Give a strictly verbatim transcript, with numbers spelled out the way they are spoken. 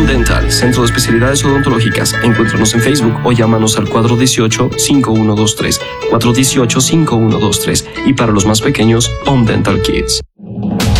Dental, Centro de Especialidades Odontológicas. Encuéntranos en Facebook o llámanos al cuatro uno ocho, cinco uno dos tres, cuatro uno ocho, cinco uno dos tres. Y para los más pequeños, Home Dental Kids.